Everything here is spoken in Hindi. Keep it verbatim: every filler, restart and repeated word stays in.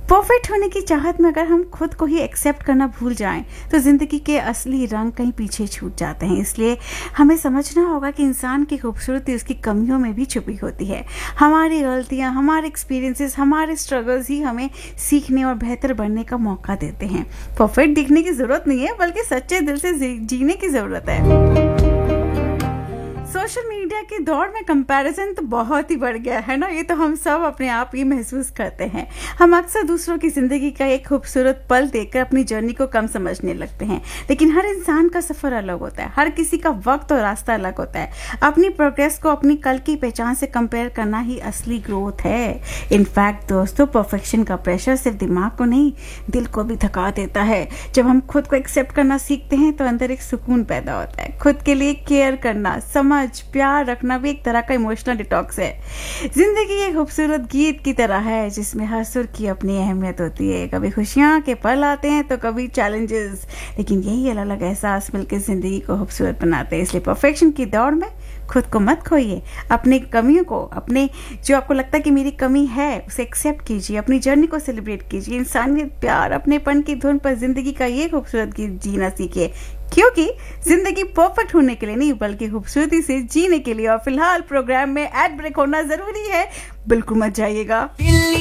परफेक्ट होने की चाहत में अगर हम खुद को ही एक्सेप्ट करना भूल जाएं तो जिंदगी के असली रंग कहीं पीछे छूट जाते हैं। इसलिए हमें समझना होगा कि इंसान की खूबसूरती उसकी कमियों में भी छुपी होती है। हमारी गलतियां, हमारे एक्सपीरियंसेस, हमारे स्ट्रगल्स ही हमें सीखने और बेहतर बनने का मौका देते हैं। परफेक्ट दिखने की जरूरत नहीं है, बल्कि सच्चे दिल से जीने की जरूरत है। सोशल मीडिया के दौर में कंपैरिजन तो बहुत ही बढ़ गया है ना, ये तो हम सब अपने आप ही महसूस करते हैं। हम अक्सर दूसरों की जिंदगी का एक खूबसूरत पल देखकर अपनी जर्नी को कम समझने लगते हैं, लेकिन हर इंसान का सफर अलग होता है, हर किसी का वक्त और रास्ता अलग होता है। अपनी प्रोग्रेस को अपनी कल की पहचान से कंपेयर करना ही असली ग्रोथ है। इनफैक्ट दोस्तों, परफेक्शन का प्रेशर सिर्फ दिमाग को नहीं, दिल को भी थका देता है। जब हम खुद को एक्सेप्ट करना सीखते हैं तो अंदर एक सुकून पैदा होता है। खुद के लिए केयर करना, समझ, प्यार रखना भी एक तरह का इमोशनल डिटॉक्स है। जिंदगी एक खूबसूरत गीत की तरह है जिसमें हर सुर की अपनी अहमियत होती है। कभी खुशियां के पल आते हैं तो कभी चैलेंजेस, लेकिन यही अलग अलग एहसास मिलकर जिंदगी को खूबसूरत बनाते हैं। इसलिए परफेक्शन की दौड़ में खुद को मत खोइए। अपनी कमियों को, अपने जो आपको लगता है कि मेरी कमी है, उसे एक्सेप्ट कीजिए। अपनी जर्नी को सेलिब्रेट कीजिए। इंसानियत, प्यार, अपनेपन की धुन पर जिंदगी का ये खूबसूरत गीत जीना सीखिए, क्योंकि जिंदगी परफेक्ट होने के लिए नहीं, बल्कि खूबसूरती से जीने के लिए। और फिलहाल प्रोग्राम में एड ब्रेक होना जरूरी है, बिल्कुल मत जाइएगा।